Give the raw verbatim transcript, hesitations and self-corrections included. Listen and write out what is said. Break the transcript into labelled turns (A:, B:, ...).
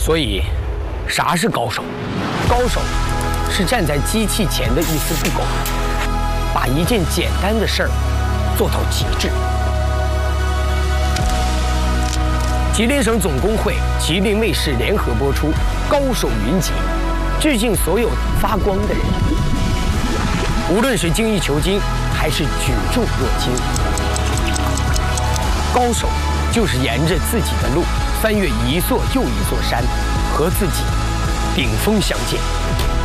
A: 所以，啥是高手？高手是站在机器前的一丝不苟，把一件简单的事儿做到极致。吉林省总工会、吉林卫视联合播出《高手云集》，致敬所有发光的人。无论是精益求精，还是举重若轻，高手就是沿着自己的路，翻越一座又一座山，和自己顶峰相见。